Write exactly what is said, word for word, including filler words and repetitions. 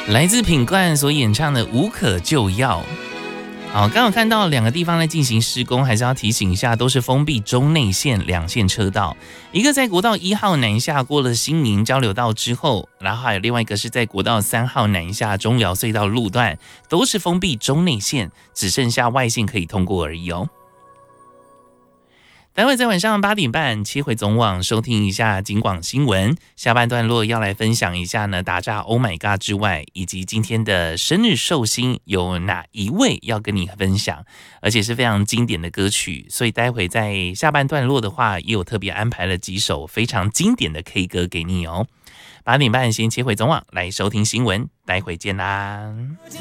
来自品冠所演唱的《无可救药》。好，刚好看到两个地方在进行施工，还是要提醒一下，都是封闭中内线两线车道，一个在国道一号南下过了新营交流道之后，然后还有另外一个是在国道三号南下中寮隧道路段，都是封闭中内线，只剩下外线可以通过而已哦。待会在晚上八点半切回总网收听一下警广新闻，下半段落要来分享一下呢打炸 Oh My God 之外，以及今天的生日寿星有哪一位要跟你分享，而且是非常经典的歌曲，所以待会在下半段落的话，也有特别安排了几首非常经典的 K 歌给你哦。八点半先切回总网来收听新闻，待会见啦。